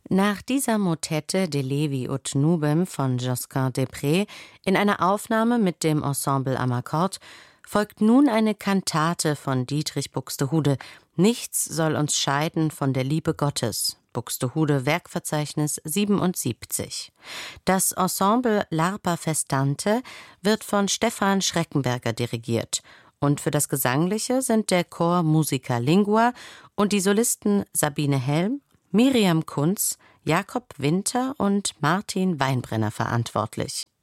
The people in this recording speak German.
Nach dieser Motette de Levi ut Nubem von Josquin des Prez in einer Aufnahme mit dem Ensemble Amarcord folgt nun eine Kantate von Dietrich Buxtehude. Nichts soll uns scheiden von der Liebe Gottes. Buxtehude, Werkverzeichnis 77. Das Ensemble L'Arpa Festante wird von Stefan Schreckenberger dirigiert. Und für das Gesangliche sind der Chor Musica Lingua und die Solisten Sabine Helm, Miriam Kunz, Jakob Winter und Martin Weinbrenner verantwortlich.